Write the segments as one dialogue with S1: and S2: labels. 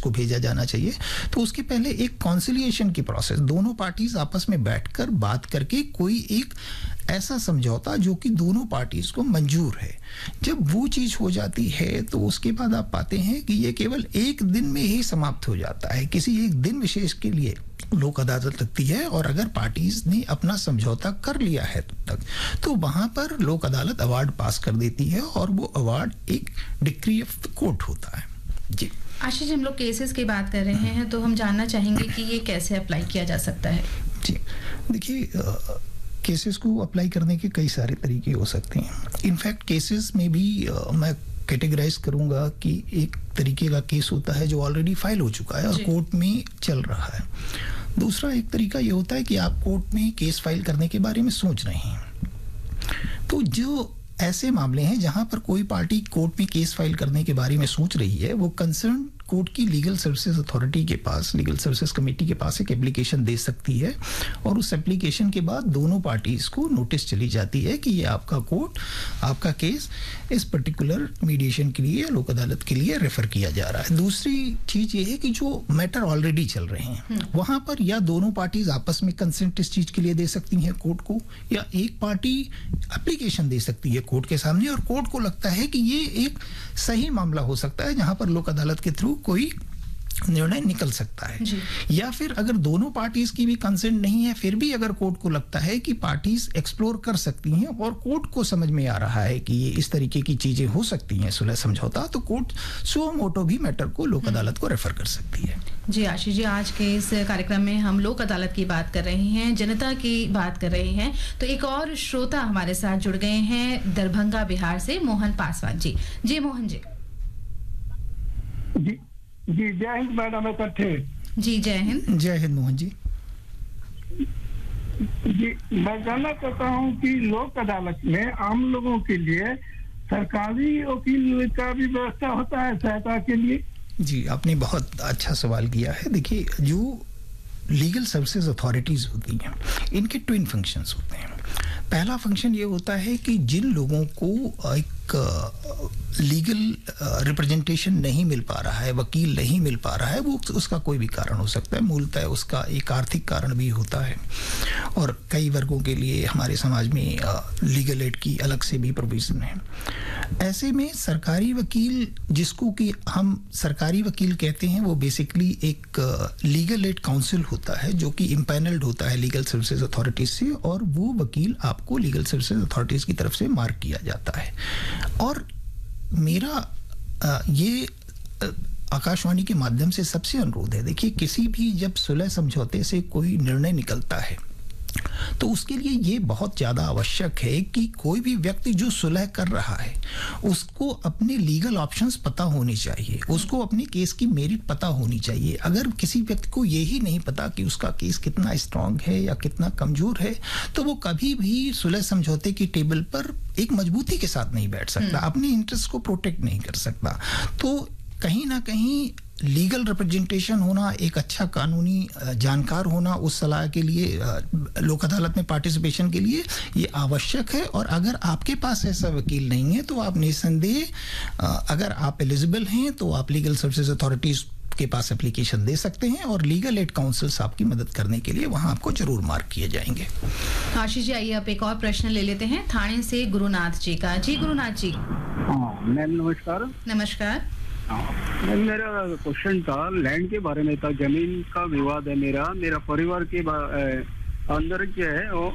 S1: उसको भेजा जाना चाहिए, तो उसके पहले एक कॉन्सिलिएशन की प्रोसेस, दोनों पार्टीज आपस में बैठकर बात करके कोई एक ऐसा समझौता जो कि दोनों पार्टीज को मंजूर है, जब वो चीज हो जाती है तो उसके बाद आप पाते हैं कि ये केवल एक दिन में ही समाप्त हो जाता है। किसी एक दिन विशेष के लिए लोक अदालत लगती है और अगर पार्टीज ने अपना समझौता कर लिया है तब तक, तो वहां पर लोक अदालत अवार्ड पास कर देती है और वो अवार्ड एक डिक्री ऑफ द कोर्ट होता है। जी
S2: आशीष, हम लोग केसेस की बात कर रहे हैं तो हम जानना चाहेंगे कि ये कैसे अप्लाई किया जा सकता है।
S1: जी देखिए, केसेस को अप्लाई करने के कई सारे तरीके हो सकते हैं। इनफैक्ट केसेस में भी मैं कैटेगराइज करूंगा कि एक तरीके का केस होता है जो ऑलरेडी फाइल हो चुका है और कोर्ट में चल रहा है। दूसरा एक तरीका ये होता है कि आप कोर्ट में केस फाइल करने के बारे में सोच रहे हैं। तो जो ऐसे मामले हैं जहां पर कोई पार्टी कोर्ट में केस फाइल करने के बारे में सोच रही है, वो कंसर्न कोर्ट की लीगल सर्विसेज अथॉरिटी के पास, लीगल सर्विसेज कमेटी के पास एक एप्लीकेशन दे सकती है और उस एप्लीकेशन के बाद दोनों पार्टीज को नोटिस चली जाती है कि ये आपका कोर्ट, आपका केस इस पर्टिकुलर मीडिएशन के लिए, लोक अदालत के लिए रेफर किया जा रहा है। दूसरी चीज ये है कि जो मैटर ऑलरेडी चल रहे हैं वहां पर या दोनों पार्टीज आपस में कंसेंट इस चीज के लिए दे सकती हैं कोर्ट को, या एक पार्टी एप्लीकेशन दे सकती है कोर्ट के सामने और कोर्ट को लगता है कि ये एक सही मामला हो सकता है जहां पर लोक अदालत के थ्रू कोई निर्णय निकल सकता है। या फिर अगर दोनों पार्टीज की भी कंसेंट नहीं है, फिर भी अगर कोर्ट को लगता है कि पार्टीज एक्सप्लोर कर सकती हैं और कोर्ट को समझ में आ रहा है कि ये इस तरीके की चीजें हो सकती हैं सुलह समझौता, तो कोर्ट सुओ मोटो भी मैटर को लोक अदालत को रेफर कर सकती है।
S2: जी आशीष जी, आज के इस कार्यक्रम में हम लोक अदालत की बात कर रहे हैं, जनता की बात कर रहे हैं। तो एक और श्रोता हमारे साथ जुड़ गए हैं दरभंगा बिहार से, मोहन पासवान जी। जी मोहन जी।
S3: जी जय हिंद मैडम। इकट्ठे
S2: जी जय हिंद।
S1: जय हिंद मोहन जी।
S3: जी मैं जानना चाहता हूँ कि लोक अदालत में आम लोगों के लिए सरकारी वकील का भी व्यवस्था होता है सहायता के लिए?
S1: जी आपने बहुत अच्छा सवाल किया है। देखिए, जो लीगल सर्विसेज अथॉरिटीज होती हैं इनके ट्विन फंक्शंस होते हैं। पहला फंक्शन ये होता है कि जिन लोगों को एक लीगल रिप्रेजेंटेशन नहीं मिल पा रहा है, वकील नहीं मिल पा रहा है, वो उसका कोई भी कारण हो सकता है। मूलतः उसका एक आर्थिक कारण भी होता है और कई वर्गों के लिए हमारे समाज में लीगल एड की अलग से भी प्रोविजन है। ऐसे में सरकारी वकील, जिसको कि हम सरकारी वकील कहते हैं, वो बेसिकली एक लीगल एड काउंसिल होता है जो कि इम्पैनल्ड होता है लीगल सर्विसेज अथॉरिटीज से, और वो वकील आपको लीगल सर्विसेज अथॉरिटीज की तरफ से मार्क किया जाता है। और मेरा ये आकाशवाणी के माध्यम से सबसे अनुरोध है, देखिए किसी भी जब सुलह समझौते से कोई निर्णय निकलता है तो उसके लिए ये बहुत ज़्यादा आवश्यक है कि कोई भी व्यक्ति जो सुलह कर रहा है उसको अपने लीगल ऑप्शंस पता होने चाहिए, उसको अपने केस की मेरिट पता होनी चाहिए। अगर किसी व्यक्ति को यही नहीं पता कि उसका केस कितना स्ट्रांग है या कितना कमजोर है, तो वो कभी भी सुलह समझौते की टेबल पर एक मजबूती के साथ नहीं बैठ सकता, अपने इंटरेस्ट को प्रोटेक्ट नहीं कर सकता। तो कहीं ना कहीं लीगल रिप्रेजेंटेशन होना, एक अच्छा कानूनी जानकार होना उस सलाह के लिए, लोक अदालत में पार्टिसिपेशन के लिए ये आवश्यक है। और अगर आपके पास ऐसा वकील नहीं है तो आप निसंदेह, अगर आप एलिजिबल हैं तो आप लीगल सर्विसेज अथॉरिटीज के पास एप्लीकेशन दे सकते हैं और लीगल एड काउंसिल्स आपकी मदद करने के लिए वहां आपको जरूर मार्क किए जाएंगे।
S2: आशीष जी, आइए आप एक और प्रश्न ले लेते हैं थाने से गुरुनाथ जी का। जी गुरुनाथ जी।
S3: मैम नमस्कार।
S2: नमस्कार।
S3: मेरा क्वेश्चन था लैंड के बारे में था। जमीन का विवाद है मेरा परिवार के अंदर क्या है वो,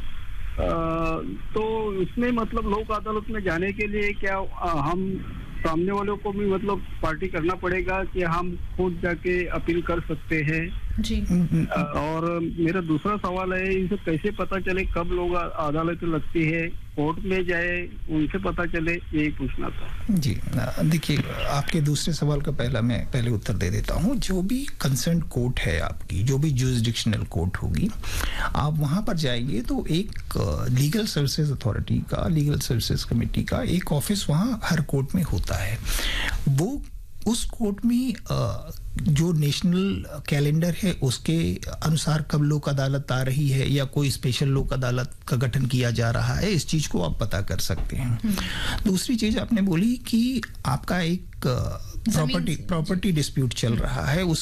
S3: तो उसमें मतलब लोक अदालत में जाने के लिए क्या हम सामने वालों को भी मतलब पार्टी करना पड़ेगा कि हम खुद जाके अपील कर सकते हैं?
S2: जी।
S3: और मेरा दूसरा सवाल है, इनसे कैसे पता चले कब लोग अदालत लगती है, कोर्ट में जाए उनसे पता चले, यही पूछना था।
S1: जी देखिए, आपके दूसरे सवाल का मैं पहले उत्तर दे देता हूँ। जो भी कंसर्न कोर्ट है आपकी, जो भी जुरिसडिक्शनल कोर्ट होगी, आप वहाँ पर जाएंगे तो एक लीगल सर्विसेज अथॉरिटी का, लीगल सर्विसेज कमेटी का एक ऑफिस वहाँ हर कोर्ट में होता है। वो उस कोर्ट में जो नेशनल कैलेंडर है उसके अनुसार कब लोक अदालत आ रही है या कोई स्पेशल लोक अदालत का गठन किया जा रहा है, इस चीज को आप पता कर सकते हैं। दूसरी चीज आपने बोली कि आपका एक प्रॉपर्टी डिस्प्यूट चल रहा है,